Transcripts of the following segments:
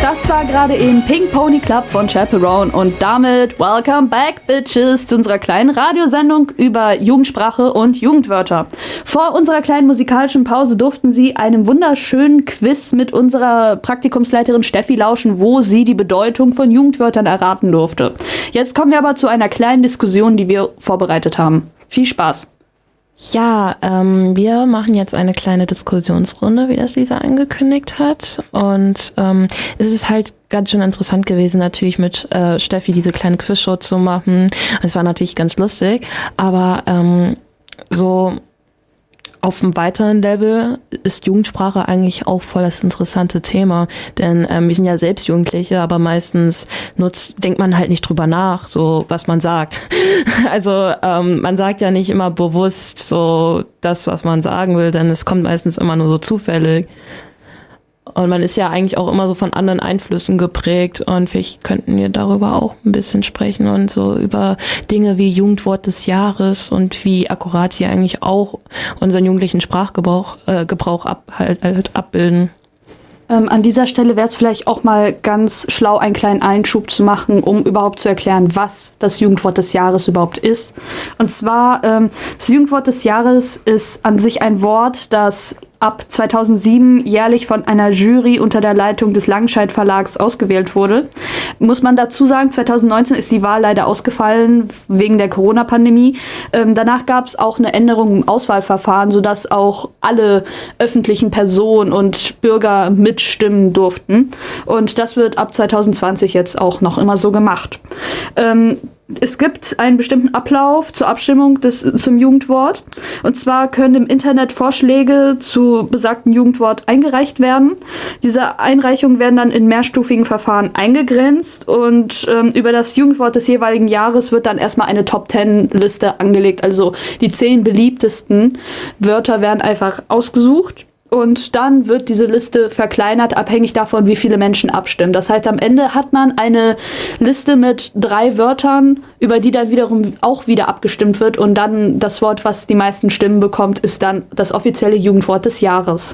Das war gerade eben Pink Pony Club von Chaperone und damit welcome back, Bitches, zu unserer kleinen Radiosendung über Jugendsprache und Jugendwörter. Vor unserer kleinen musikalischen Pause durften Sie einem wunderschönen Quiz mit unserer Praktikumsleiterin Steffi lauschen, wo sie die Bedeutung von Jugendwörtern erraten durfte. Jetzt kommen wir aber zu einer kleinen Diskussion, die wir vorbereitet haben. Viel Spaß! Ja, wir machen jetzt eine kleine Diskussionsrunde, wie das Lisa angekündigt hat. Und es ist halt ganz schön interessant gewesen, natürlich mit Steffi diese kleine Quizshow zu machen. Es war natürlich ganz lustig, aber so auf einem weiteren Level ist Jugendsprache eigentlich auch voll das interessante Thema, denn wir sind ja selbst Jugendliche, aber meistens denkt man halt nicht drüber nach, so was man sagt. Also man sagt ja nicht immer bewusst so das, was man sagen will, denn es kommt meistens immer nur so zufällig. Und man ist ja eigentlich auch immer so von anderen Einflüssen geprägt und vielleicht könnten wir darüber auch ein bisschen sprechen und so über Dinge wie Jugendwort des Jahres und wie akkurat sie eigentlich auch unseren jugendlichen Sprachgebrauch abbilden. An dieser Stelle wäre es vielleicht auch mal ganz schlau, einen kleinen Einschub zu machen, um überhaupt zu erklären, was das Jugendwort des Jahres überhaupt ist. Und zwar, das Jugendwort des Jahres ist an sich ein Wort, das ab 2007 jährlich von einer Jury unter der Leitung des Langenscheidt Verlags ausgewählt wurde. Muss man dazu sagen, 2019 ist die Wahl leider ausgefallen wegen der Corona-Pandemie. Danach gab es auch eine Änderung im Auswahlverfahren, sodass auch alle öffentlichen Personen und Bürger mitstimmen durften. Und das wird ab 2020 jetzt auch noch immer so gemacht. Es gibt einen bestimmten Ablauf zur Abstimmung zum Jugendwort. Und zwar können im Internet Vorschläge zu besagten Jugendwort eingereicht werden. Diese Einreichungen werden dann in mehrstufigen Verfahren eingegrenzt und über das Jugendwort des jeweiligen Jahres wird dann erstmal eine Top-10-Liste angelegt. Also die 10 beliebtesten Wörter werden einfach ausgesucht. Und dann wird diese Liste verkleinert, abhängig davon, wie viele Menschen abstimmen. Das heißt, am Ende hat man eine Liste mit 3 Wörtern, über die dann wiederum auch wieder abgestimmt wird. Und dann das Wort, was die meisten Stimmen bekommt, ist dann das offizielle Jugendwort des Jahres.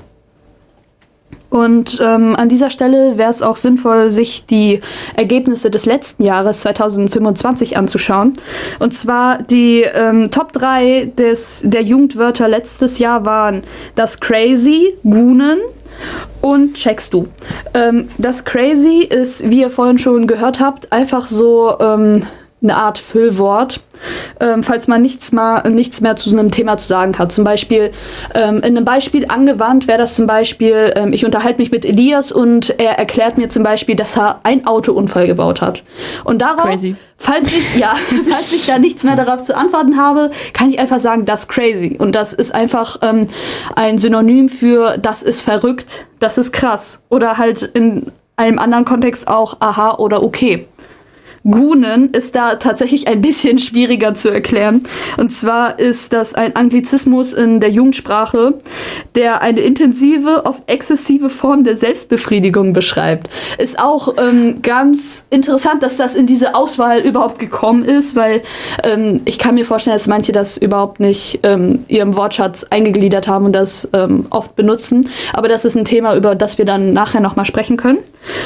Und an dieser Stelle wäre es auch sinnvoll, sich die Ergebnisse des letzten Jahres 2025 anzuschauen. Und zwar die Top 3 der Jugendwörter letztes Jahr waren das Crazy, Gunen und Checkst du. Das Crazy ist, wie ihr vorhin schon gehört habt, einfach so eine Art Füllwort, falls man nichts mehr zu so einem Thema zu sagen hat. Zum Beispiel, in einem Beispiel angewandt wäre das zum Beispiel, ich unterhalte mich mit Elias und er erklärt mir zum Beispiel, dass er einen Autounfall gebaut hat. Und darauf, Crazy. falls ich da nichts mehr darauf zu antworten habe, kann ich einfach sagen, das crazy. Und das ist einfach ein Synonym für, das ist verrückt, das ist krass. Oder halt in einem anderen Kontext auch aha oder okay. Gunen ist da tatsächlich ein bisschen schwieriger zu erklären. Und zwar ist das ein Anglizismus in der Jugendsprache, der eine intensive, oft exzessive Form der Selbstbefriedigung beschreibt. Ist auch ganz interessant, dass das in diese Auswahl überhaupt gekommen ist, weil ich kann mir vorstellen, dass manche das überhaupt nicht ihrem Wortschatz eingegliedert haben und das oft benutzen. Aber das ist ein Thema, über das wir dann nachher nochmal sprechen können.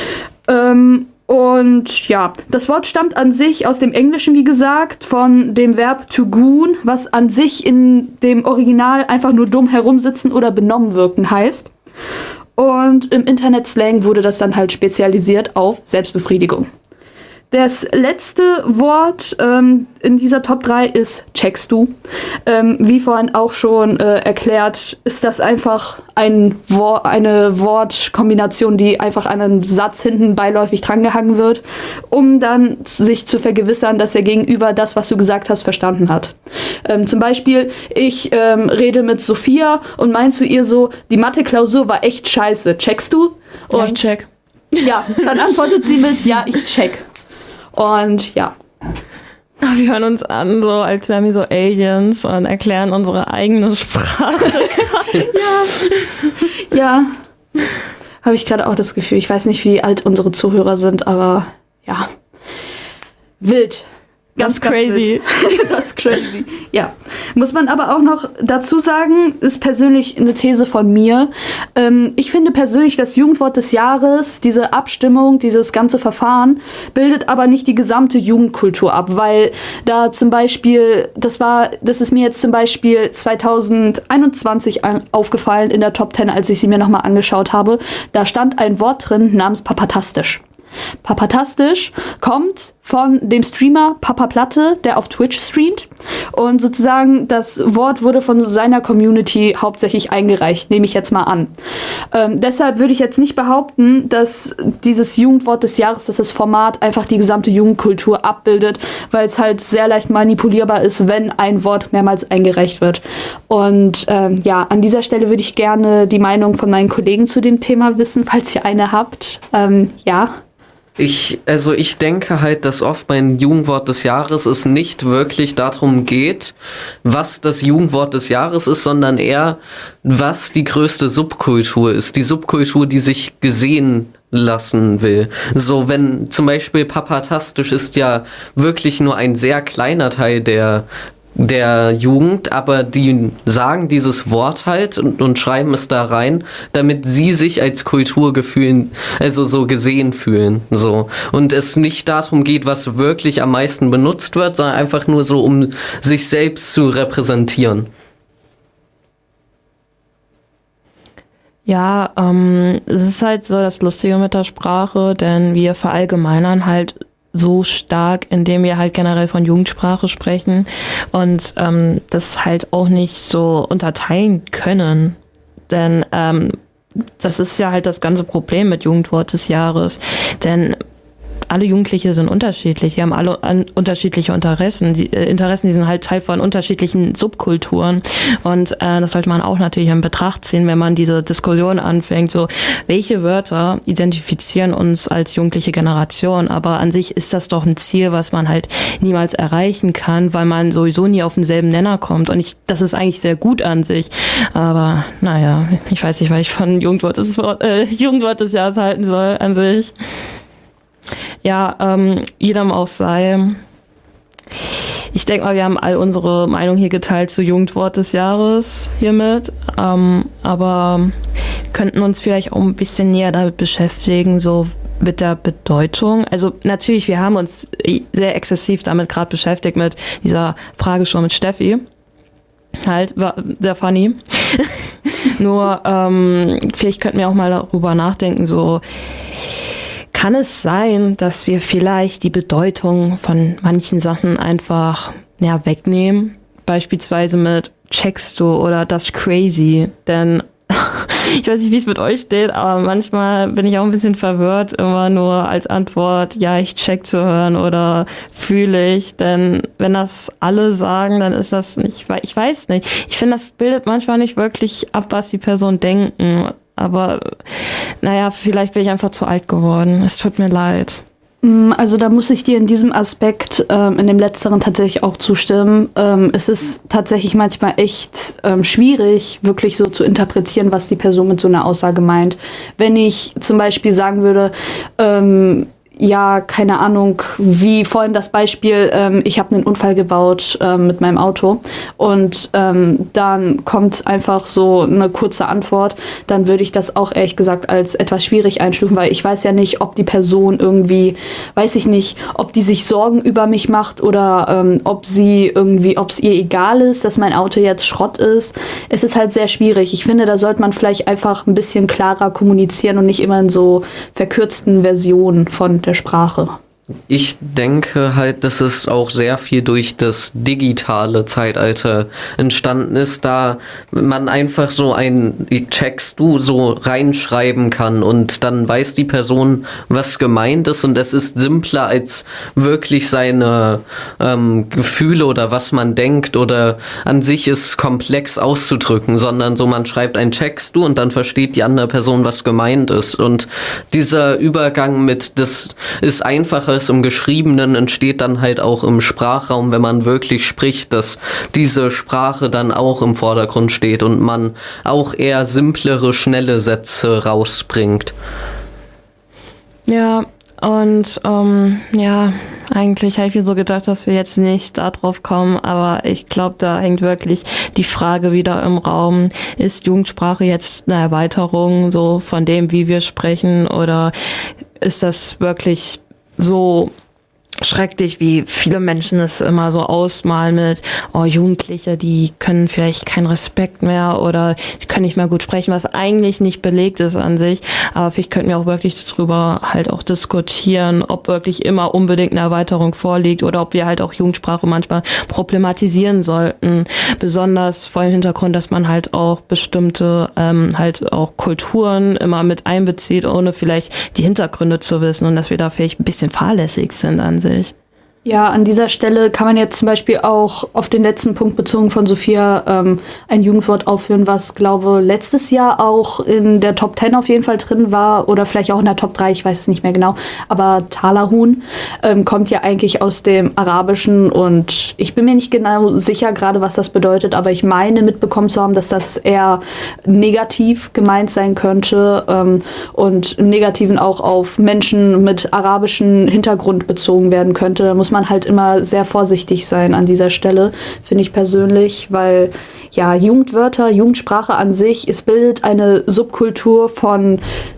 Und ja, das Wort stammt an sich aus dem Englischen, wie gesagt, von dem Verb to goon, was an sich in dem Original einfach nur dumm herumsitzen oder benommen wirken heißt. Und im Internet-Slang wurde das dann halt spezialisiert auf Selbstbefriedigung. Das letzte Wort in dieser Top 3 ist Checkst du. Wie vorhin auch schon erklärt, ist das einfach eine Wortkombination, die einfach an einem Satz hinten beiläufig drangehangen wird, um dann sich zu vergewissern, dass der Gegenüber das, was du gesagt hast, verstanden hat. Zum Beispiel, ich rede mit Sophia und meinst du ihr so, die Mathe-Klausur war echt scheiße. Checkst du? Und Ja, ich check. Ja, dann antwortet sie mit, ja, ich check. Und ja. Wir hören uns an, so als wären wir so Aliens und erklären unsere eigene Sprache. Ja. Habe ich gerade auch das Gefühl. Ich weiß nicht, wie alt unsere Zuhörer sind, aber ja. Wild. Ganz crazy. Das ist crazy. Ja. Muss man aber auch noch dazu sagen, ist persönlich eine These von mir. Ich finde persönlich, das Jugendwort des Jahres, diese Abstimmung, dieses ganze Verfahren, bildet aber nicht die gesamte Jugendkultur ab, weil da zum Beispiel, das ist mir jetzt zum Beispiel 2021 aufgefallen in der Top 10, als ich sie mir nochmal angeschaut habe. Da stand ein Wort drin namens Papatastisch. Papatastisch kommt von dem Streamer Papa Platte, der auf Twitch streamt. Und sozusagen das Wort wurde von seiner Community hauptsächlich eingereicht, nehme ich jetzt mal an. Deshalb würde ich jetzt nicht behaupten, dass dieses Jugendwort des Jahres, dass das Format einfach die gesamte Jugendkultur abbildet, weil es halt sehr leicht manipulierbar ist, wenn ein Wort mehrmals eingereicht wird. Und ja, an dieser Stelle würde ich gerne die Meinung von meinen Kollegen zu dem Thema wissen, falls ihr eine habt. Ja. Ich denke halt, dass oft beim Jugendwort des Jahres es nicht wirklich darum geht, was das Jugendwort des Jahres ist, sondern eher, was die größte Subkultur ist. Die Subkultur, die sich gesehen lassen will. So, wenn zum Beispiel Papatastisch ist ja wirklich nur ein sehr kleiner Teil der Jugend, aber die sagen dieses Wort halt und schreiben es da rein, damit sie sich als Kulturgefühl, also so gesehen fühlen, so. Und es nicht darum geht, was wirklich am meisten benutzt wird, sondern einfach nur so, um sich selbst zu repräsentieren. Ja, es ist halt so das Lustige mit der Sprache, denn wir verallgemeinern halt so stark, indem wir halt generell von Jugendsprache sprechen und das halt auch nicht so unterteilen können. Denn das ist ja halt das ganze Problem mit Jugendwort des Jahres. Denn alle Jugendliche sind unterschiedlich, sie haben alle unterschiedliche Interessen. Die sind halt Teil von unterschiedlichen Subkulturen und das sollte man auch natürlich in Betracht ziehen, wenn man diese Diskussion anfängt, so welche Wörter identifizieren uns als jugendliche Generation, aber an sich ist das doch ein Ziel, was man halt niemals erreichen kann, weil man sowieso nie auf denselben Nenner kommt und das ist eigentlich sehr gut an sich, aber naja, ich weiß nicht, was ich von Jugendwort des Jahres halten soll an sich. Ja, jedem auch sei. Ich denke mal, wir haben all unsere Meinung hier geteilt zu Jugendwort des Jahres hiermit, aber könnten uns vielleicht auch ein bisschen näher damit beschäftigen, so mit der Bedeutung. Also natürlich, wir haben uns sehr exzessiv damit gerade beschäftigt mit dieser Frage schon mit Steffi. Halt, war sehr funny. Nur, vielleicht könnten wir auch mal darüber nachdenken, so kann es sein, dass wir vielleicht die Bedeutung von manchen Sachen einfach wegnehmen? Beispielsweise mit checkst du oder das crazy. Denn ich weiß nicht, wie es mit euch steht, aber manchmal bin ich auch ein bisschen verwirrt, immer nur als Antwort, ja, ich check zu hören oder fühle ich. Denn wenn das alle sagen, dann ist das nicht, ich weiß nicht. Ich finde, das bildet manchmal nicht wirklich ab, was die Personen denken. Aber naja, vielleicht bin ich einfach zu alt geworden. Es tut mir leid. Also da muss ich dir in diesem Aspekt, in dem Letzteren tatsächlich auch zustimmen. Es ist tatsächlich manchmal echt schwierig, wirklich so zu interpretieren, was die Person mit so einer Aussage meint. Wenn ich zum Beispiel sagen würde, ja, keine Ahnung, wie vorhin das Beispiel, ich habe einen Unfall gebaut mit meinem Auto und dann kommt einfach so eine kurze Antwort, dann würde ich das auch ehrlich gesagt als etwas schwierig einstufen, weil ich weiß ja nicht, ob die Person irgendwie, weiß ich nicht, ob die sich Sorgen über mich macht oder ob es ihr egal ist, dass mein Auto jetzt Schrott ist. Es ist halt sehr schwierig. Ich finde, da sollte man vielleicht einfach ein bisschen klarer kommunizieren und nicht immer in so verkürzten Versionen von der Sprache. Ich denke halt, dass es auch sehr viel durch das digitale Zeitalter entstanden ist, da man einfach so ein checkst du so reinschreiben kann und dann weiß die Person, was gemeint ist und es ist simpler als wirklich seine Gefühle oder was man denkt oder an sich ist komplex auszudrücken, sondern so man schreibt ein checkst du und dann versteht die andere Person, was gemeint ist und dieser Übergang mit das ist einfacher im Geschriebenen entsteht dann halt auch im Sprachraum, wenn man wirklich spricht, dass diese Sprache dann auch im Vordergrund steht und man auch eher simplere, schnelle Sätze rausbringt. Ja, Und ja, eigentlich habe ich mir so gedacht, dass wir jetzt nicht da drauf kommen, aber ich glaube, da hängt wirklich die Frage wieder im Raum, ist Jugendsprache jetzt eine Erweiterung so von dem, wie wir sprechen, oder ist das wirklich so schrecklich, wie viele Menschen es immer so ausmalen mit, oh, Jugendliche, die können vielleicht keinen Respekt mehr oder die können nicht mehr gut sprechen, was eigentlich nicht belegt ist an sich. Aber vielleicht könnten wir auch wirklich darüber halt auch diskutieren, ob wirklich immer unbedingt eine Erweiterung vorliegt oder ob wir halt auch Jugendsprache manchmal problematisieren sollten. Besonders vor dem Hintergrund, dass man halt auch bestimmte halt auch Kulturen immer mit einbezieht, ohne vielleicht die Hintergründe zu wissen, und dass wir da vielleicht ein bisschen fahrlässig sind an sich. Ja, an dieser Stelle kann man jetzt zum Beispiel auch auf den letzten Punkt bezogen von Sophia ein Jugendwort aufführen, was, glaube letztes Jahr auch in der Top 10 auf jeden Fall drin war oder vielleicht auch in der Top 3, ich weiß es nicht mehr genau. Aber Talahun kommt ja eigentlich aus dem Arabischen und ich bin mir nicht genau sicher gerade, was das bedeutet, aber ich meine mitbekommen zu haben, dass das eher negativ gemeint sein könnte und im Negativen auch auf Menschen mit arabischem Hintergrund bezogen werden könnte. Da muss man halt immer sehr vorsichtig sein an dieser Stelle, finde ich persönlich, weil ja, Jugendwörter, Jugendsprache an sich, es bildet eine Subkultur vom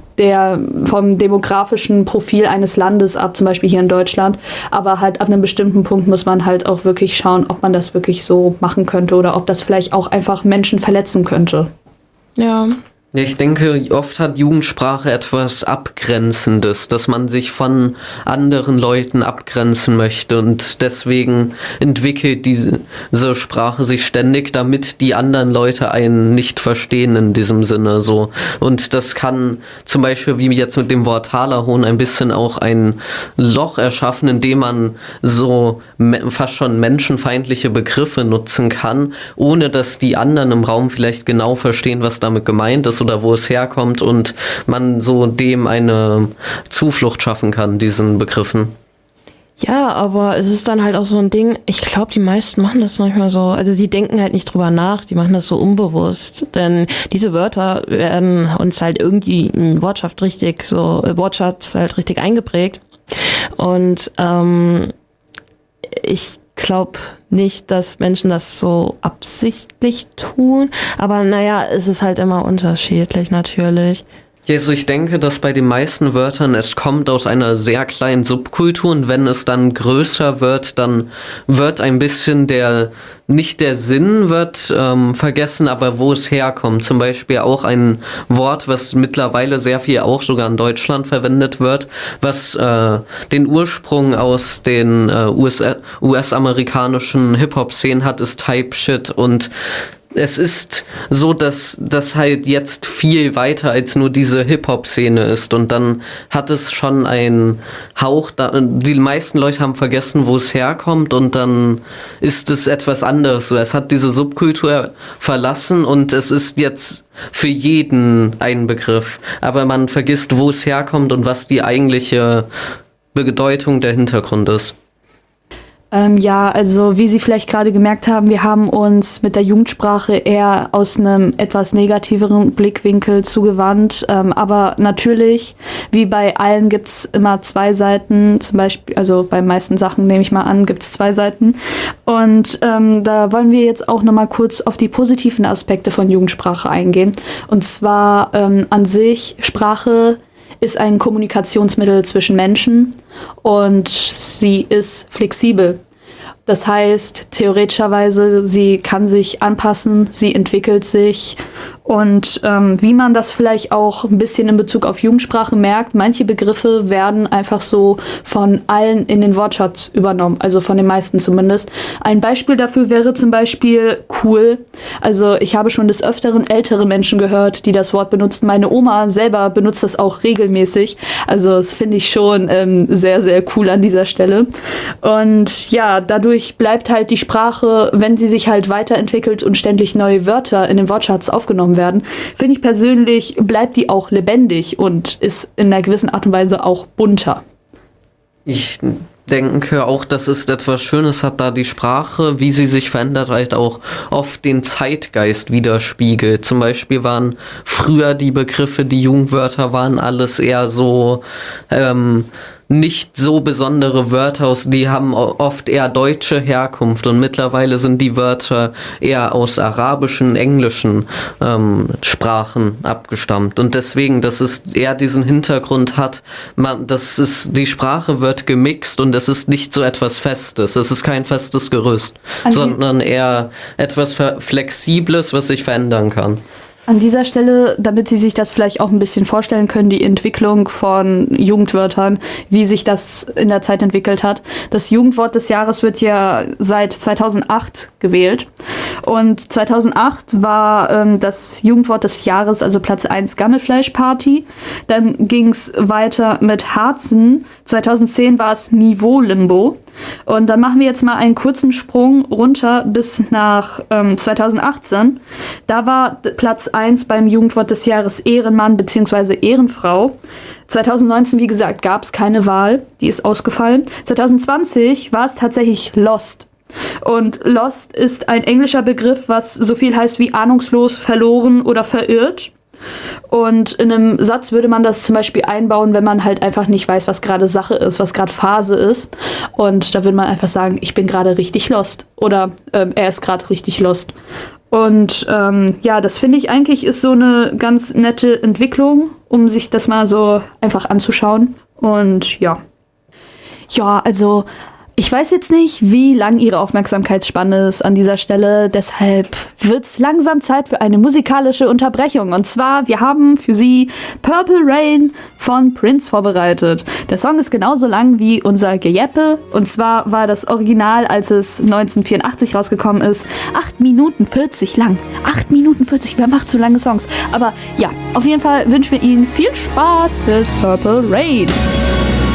demografischen Profil eines Landes ab, zum Beispiel hier in Deutschland. Aber halt ab einem bestimmten Punkt muss man halt auch wirklich schauen, ob man das wirklich so machen könnte oder ob das vielleicht auch einfach Menschen verletzen könnte. Ja. Ich denke, oft hat Jugendsprache etwas Abgrenzendes, dass man sich von anderen Leuten abgrenzen möchte und deswegen entwickelt diese Sprache sich ständig, damit die anderen Leute einen nicht verstehen in diesem Sinne so. Und das kann zum Beispiel, wie jetzt mit dem Wort Talahun, ein bisschen auch ein Loch erschaffen, in dem man so fast schon menschenfeindliche Begriffe nutzen kann, ohne dass die anderen im Raum vielleicht genau verstehen, was damit gemeint ist oder wo es herkommt und man so dem eine Zuflucht schaffen kann, diesen Begriffen. Ja, aber es ist dann halt auch so ein Ding, ich glaube, die meisten machen das manchmal so, also sie denken halt nicht drüber nach, die machen das so unbewusst, denn diese Wörter werden uns halt irgendwie in Wortschatz halt richtig eingeprägt und ich glaube nicht, dass Menschen das so absichtlich tun, aber naja, es ist halt immer unterschiedlich natürlich. Also ich denke, dass bei den meisten Wörtern es kommt aus einer sehr kleinen Subkultur und wenn es dann größer wird, dann wird ein bisschen nicht der Sinn wird vergessen, aber wo es herkommt. Zum Beispiel auch ein Wort, was mittlerweile sehr viel auch sogar in Deutschland verwendet wird, was den Ursprung aus den US-amerikanischen Hip-Hop-Szenen hat, ist Type Shit und es ist so, dass das halt jetzt viel weiter als nur diese Hip-Hop-Szene ist und dann hat es schon einen Hauch, die meisten Leute haben vergessen, wo es herkommt und dann ist es etwas anderes. So, es hat diese Subkultur verlassen und es ist jetzt für jeden ein Begriff, aber man vergisst, wo es herkommt und was die eigentliche Bedeutung der Hintergrund ist. Ja, also wie Sie vielleicht gerade gemerkt haben, wir haben uns mit der Jugendsprache eher aus einem etwas negativeren Blickwinkel zugewandt. Aber natürlich, wie bei allen, gibt's immer zwei Seiten. Zum Beispiel, also bei meisten Sachen nehme ich mal an, gibt's zwei Seiten. Und da wollen wir jetzt auch nochmal kurz auf die positiven Aspekte von Jugendsprache eingehen. Und zwar an sich, Sprache ist ein Kommunikationsmittel zwischen Menschen und sie ist flexibel. Das heißt, theoretischerweise, sie kann sich anpassen, sie entwickelt sich. Und wie man das vielleicht auch ein bisschen in Bezug auf Jugendsprache merkt, manche Begriffe werden einfach so von allen in den Wortschatz übernommen, also von den meisten zumindest. Ein Beispiel dafür wäre zum Beispiel cool. Also ich habe schon des Öfteren ältere Menschen gehört, die das Wort benutzen. Meine Oma selber benutzt das auch regelmäßig. Also das finde ich schon sehr, sehr cool an dieser Stelle. Und ja, dadurch bleibt halt die Sprache, wenn sie sich halt weiterentwickelt und ständig neue Wörter in den Wortschatz aufgenommen werden, finde ich persönlich, bleibt die auch lebendig und ist in einer gewissen Art und Weise auch bunter. Ich denke auch, das ist etwas Schönes, hat da die Sprache, wie sie sich verändert, halt auch oft den Zeitgeist widerspiegelt. Zum Beispiel waren früher die Begriffe, die Jugendwörter waren alles eher so nicht so besondere Wörter aus, die haben oft eher deutsche Herkunft und mittlerweile sind die Wörter eher aus arabischen, englischen Sprachen abgestammt und deswegen, dass es eher diesen Hintergrund hat, die Sprache wird gemixt und es ist nicht so etwas Festes, es ist kein festes Gerüst, sondern eher etwas Flexibles, was sich verändern kann. An dieser Stelle, damit Sie sich das vielleicht auch ein bisschen vorstellen können, die Entwicklung von Jugendwörtern, wie sich das in der Zeit entwickelt hat. Das Jugendwort des Jahres wird ja seit 2008 gewählt. Und 2008 war das Jugendwort des Jahres, also Platz 1, Gammelfleischparty. Dann ging es weiter mit Harzen. 2010 war es Niveau-Limbo. Und dann machen wir jetzt mal einen kurzen Sprung runter bis nach 2018. Da war Platz 1 beim Jugendwort des Jahres Ehrenmann bzw. Ehrenfrau. 2019, wie gesagt, gab es keine Wahl, die ist ausgefallen. 2020 war es tatsächlich Lost. Und Lost ist ein englischer Begriff, was so viel heißt wie ahnungslos, verloren oder verirrt. Und in einem Satz würde man das zum Beispiel einbauen, wenn man halt einfach nicht weiß, was gerade Sache ist, was gerade Phase ist. Und da würde man einfach sagen, ich bin gerade richtig lost. Oder er ist gerade richtig lost. Und das finde ich eigentlich ist so eine ganz nette Entwicklung, um sich das mal so einfach anzuschauen. Und ja, also ich weiß jetzt nicht, wie lang Ihre Aufmerksamkeitsspanne ist an dieser Stelle. Deshalb wird's langsam Zeit für eine musikalische Unterbrechung. Und zwar, wir haben für Sie Purple Rain von Prince vorbereitet. Der Song ist genauso lang wie unser Gejeppe. Und zwar war das Original, als es 1984 rausgekommen ist, 8 Minuten 40 lang. 8 Minuten 40, wer macht so lange Songs? Aber ja, auf jeden Fall wünschen wir Ihnen viel Spaß mit Purple Rain.